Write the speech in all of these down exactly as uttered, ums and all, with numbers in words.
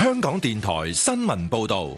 香港電台新聞報道。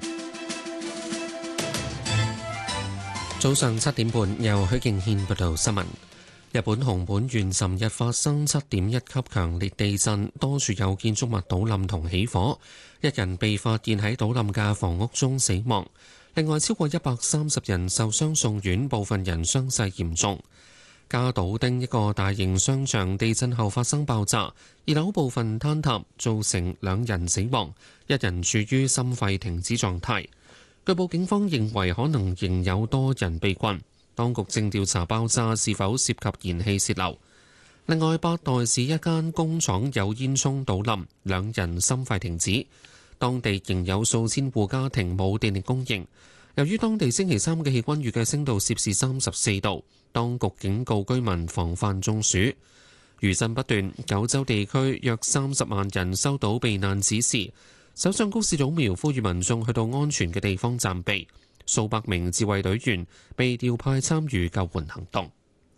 早上七點半，由許敬軒報道新聞。日本熊本縣尋日發生七點一級強烈地震，多處有建築物倒冧同起火，一人被發現喺倒冧嘅房屋中死亡。另外超過一百三十人受傷送院，部分人傷勢嚴重。加島町一個大型商場地震後發生爆炸，二樓部分坍塌，造成兩人死亡，一人處於心肺停止狀態。據報警方認為可能仍有多人被困，當局正調查爆炸是否涉及燃氣洩漏。另外，八代市一間工廠有煙囪倒冧，兩人心肺停止。當地仍有數千戶家庭冇電力供應。由於當地星期三嘅氣溫預計升到攝氏三十四度，當局警告居民防範中暑。餘震不斷，九州地區約三十萬人收到避難指示。首相高市早苗呼籲民眾去到安全嘅地方暫避，數百名自衛隊員被調派參與救援行動。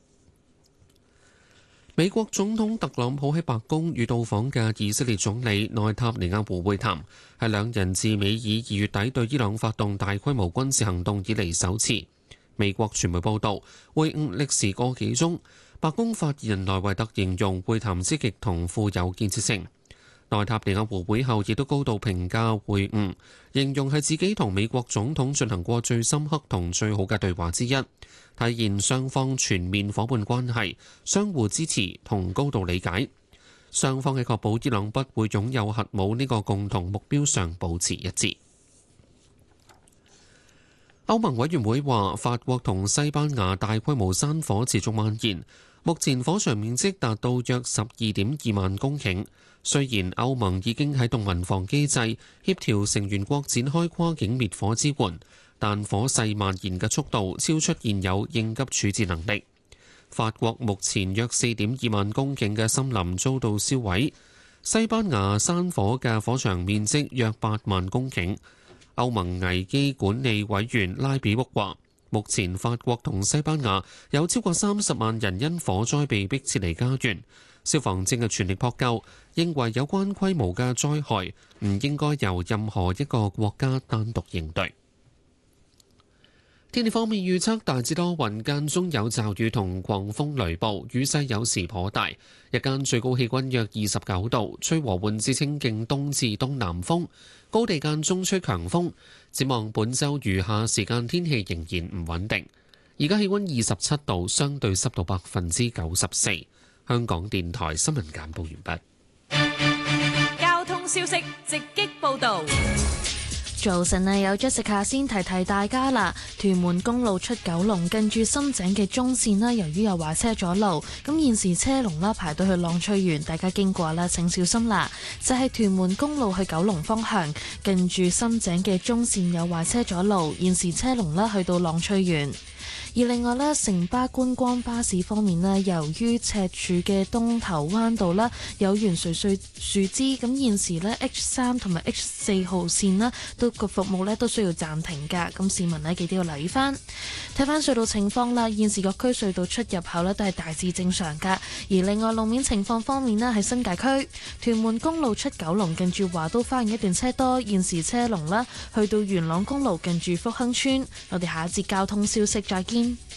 美國總統特朗普喺白宮與到訪嘅以色列總理內塔尼亞胡會談，係兩人自美以二月底對伊朗發動大規模軍事行動以嚟首次。美國傳媒報道，會晤歷時個幾鐘，白宮發言人萊維特形容會談積極同富有建設性。內塔尼亞胡會後亦都高度評價會晤，形容係自己同美國總統進行過最深刻同最好嘅對話之一，體現雙方全面夥伴關係、相互支持同高度理解。雙方喺確保伊朗不會擁有核武呢個共同目標上保持一致。歐盟委員會話，法國同西班牙大規模山火持續蔓延，目前火場面積達到約十二點二萬公頃。雖然歐盟已經喺動民防機制協調成員國展開跨境滅火支援，但火勢蔓延嘅速度超出現有應急處置能力。法國目前約四點二萬公頃嘅森林遭到燒毀，西班牙山火嘅火場面積約八萬公頃。歐盟危機管理委員拉比沃話，目前法國同西班牙有超過三十萬人因火災被迫撤離家園。消防正係全力撲救，認為有關規模嘅災害唔應該由任何一個國家單獨應對。天氣方面預測大致多雲，間中有驟雨同狂風雷暴，雨勢有時頗大。日間最高氣溫約二十九度，吹和緩至清勁東至東南風，高地間中吹強風。展望本週餘下時間天氣仍然唔穩定。而家氣溫二十七度，相對濕度百分之九十四。香港電台新聞簡報完畢。交通消息直擊報導。 早晨啊，有 Jessica 先提提大家啦。屯門公路出九龍近住深井嘅中線啦，由於有壞車阻路，咁現時車龍啦排到去浪翠園，大家經過啦請小心啦。就係屯門公路去九龍方向近住深井嘅中線有壞車阻路，現時車龍啦去到浪翠園。而另外咧，城巴觀光巴士方面咧，由於赤柱嘅東頭灣道啦有圓垂穗樹枝，咁現時咧 H 三同埋 H 四號線啦都個服務咧都需要暫停㗎，咁市民咧記得要留意翻。睇翻隧道情況啦，現時各區隧道出入口咧都係大致正常㗎。而另外路面情況方面咧，喺新界區屯門公路出九龍近住華都花園一段車多，現時車龍啦去到元朗公路近住福亨村。我哋下一節交通消息再見。